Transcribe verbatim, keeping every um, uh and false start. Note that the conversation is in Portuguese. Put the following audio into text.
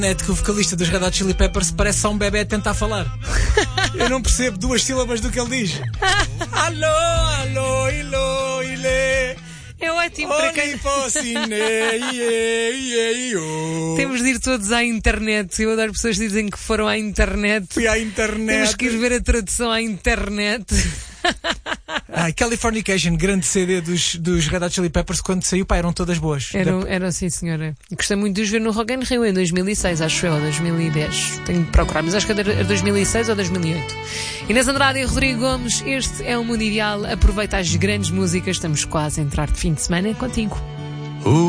Net que o vocalista dos Red Hot Chili Peppers parece só um bebê a tentar falar. Eu não percebo duas sílabas do que ele diz. Alô, alô, ilô, ilê. É ótimo para quem... Temos de ir todos à internet. Eu adoro pessoas que dizem que foram à internet. Fui à internet. Temos que ir ver a tradução à internet. Ai, Californication, grande C D dos, dos Red Hot Chili Peppers, quando saiu, pá, eram todas boas. Eram, eram sim, senhora. Gostei muito de os ver no Rock in Rio em dois mil e seis, acho eu, ou dois mil e dez. Tenho de procurar, mas acho que era dois mil e seis ou dois mil e oito. Inês Andrade e Rodrigo Gomes, este é o Mundo Ideal. Aproveita as grandes músicas, estamos quase a entrar de fim de semana contigo.